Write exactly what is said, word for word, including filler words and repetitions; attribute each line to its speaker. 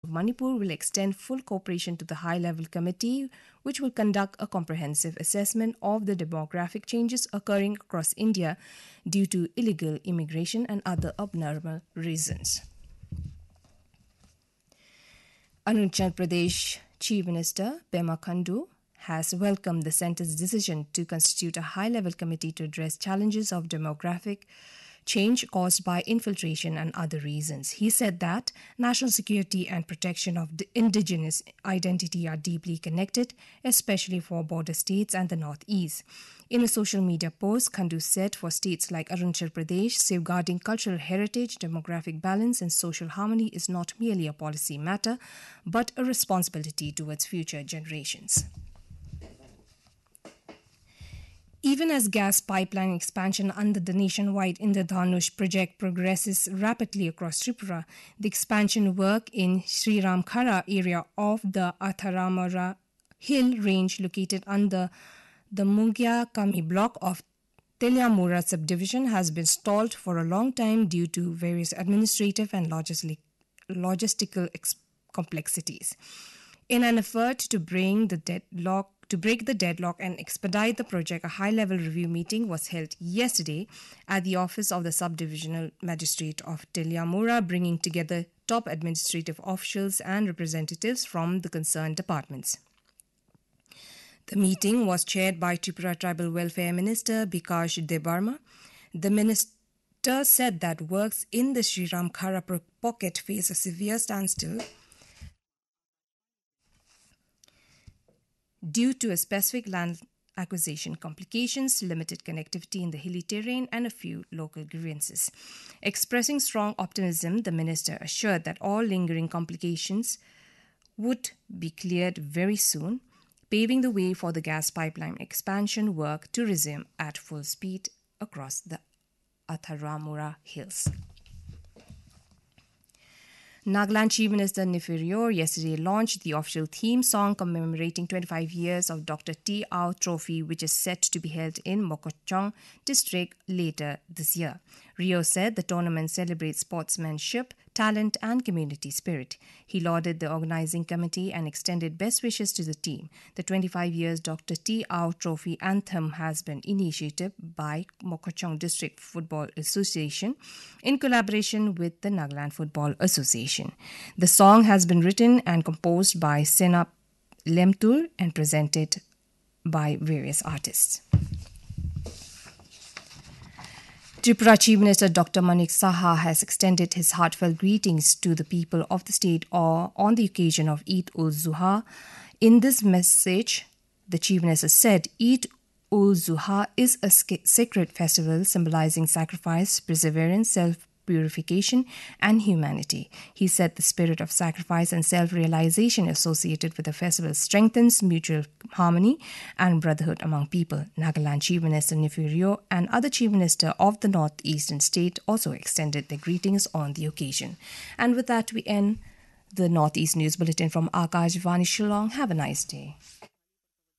Speaker 1: Manipur will extend full cooperation to the high-level committee, which will conduct a comprehensive assessment of the demographic changes occurring across India due to illegal immigration and other abnormal reasons. Arunachal Pradesh Chief Minister Pema Khandu has welcomed the centre's decision to constitute a high-level committee to address challenges of demographic change caused by infiltration and other reasons. He said that national security and protection of indigenous identity are deeply connected, especially for border states and the Northeast. In a social media post, Khandu said for states like Arunachal Pradesh, safeguarding cultural heritage, demographic balance and social harmony is not merely a policy matter, but a responsibility towards future generations. Even as gas pipeline expansion under the nationwide Indradhanush project progresses rapidly across Tripura, the expansion work in Sriramkhara area of the Atharamara Hill range located under the Mungia Kami block of Teliamura subdivision has been stalled for a long time due to various administrative and logistic, logistical ex- complexities. In an effort to bring the deadlock To break the deadlock and expedite the project, a high-level review meeting was held yesterday at the office of the Subdivisional Magistrate of Teliamura, bringing together top administrative officials and representatives from the concerned departments. The meeting was chaired by Tripura Tribal Welfare Minister Bikash Debarma. The minister said that works in the Sriramkhara pocket face a severe standstill due to a specific land acquisition complications, limited connectivity in the hilly terrain, and a few local grievances. Expressing strong optimism, the minister assured that all lingering complications would be cleared very soon, paving the way for the gas pipeline expansion work to resume at full speed across the Atharamura Hills. Nagaland Chief Minister Neiphiu yesterday launched the official theme song commemorating twenty-five years of Doctor T Ao Trophy, which is set to be held in Mokokchung district later this year. Rio said the tournament celebrates sportsmanship, talent and community spirit. He lauded the organizing committee and extended best wishes to the team. The twenty-five years Doctor T Ao Trophy anthem has been initiated by Mokokchung District Football Association in collaboration with the Nagaland Football Association. The song has been written and composed by Senap Lemtul and presented by various artists. Tripura Chief Minister Doctor Manik Saha has extended his heartfelt greetings to the people of the state on the occasion of Eid-ul-Zuha. In this message, the Chief Minister said, Eid-ul-Zuha is a sacred festival symbolizing sacrifice, perseverance, self-purification and humanity. He said the spirit of sacrifice and self-realization associated with the festival strengthens mutual harmony and brotherhood among people. Nagaland Chief Minister Neiphiu and other Chief Minister of the Northeastern state also extended their greetings on the occasion. And with that, we end the Northeast News Bulletin from Akashvani Shillong. Have a nice day.